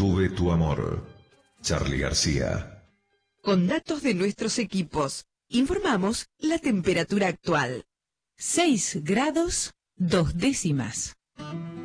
Tuve tu amor. Charly García. Con datos de nuestros equipos, informamos la temperatura actual. 6 grados 2 décimas.